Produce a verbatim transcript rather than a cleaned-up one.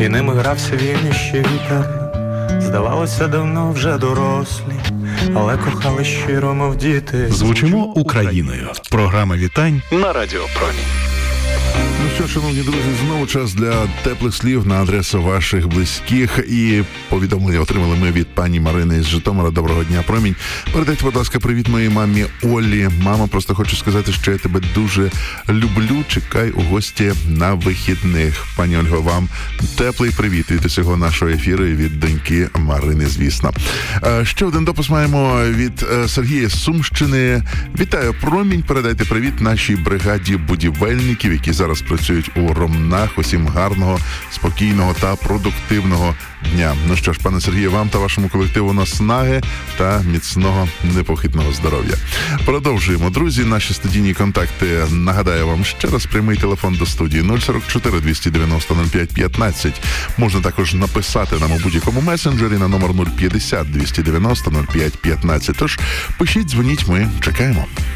і ними грався він іще вітер. Здавалося, давно вже дорослі, але кохали щиро, мов діти. Звучимо Україною. Програма вітань на Радіо Промінь. Ну що, шановні друзі, знову час для теплих слів на адресу ваших близьких. І повідомлення отримали ми від пані Марини з Житомира. Доброго дня, Промінь. Передайте, будь ласка, привіт моїй мамі Олі. Мама, просто хочу сказати, що я тебе дуже люблю. Чекай у гості на вихідних. Пані Ольго, вам теплий привіт від усього нашого ефіру і від доньки Марини, звісно. Ще один допис маємо від Сергія з Сумщини. Вітаю, Промінь. Передайте привіт нашій бригаді будівельників, які зараз працюють у Ромнах. Усім гарного, спокійного та продуктивного дня. Ну що ж, пане Сергію, вам та вашому колективу наснаги та міцного, непохитного здоров'я. Продовжуємо, друзі, наші студійні контакти. Нагадаю вам ще раз, прямий телефон до студії нуль сорок чотири двісті дев'яносто нуль п'ять п'ятнадцять. Можна також написати нам у будь-якому месенджері на номер нуль п'ятдесят двісті дев'яносто нуль п'ять п'ятнадцять. Тож пишіть, дзвоніть, ми чекаємо.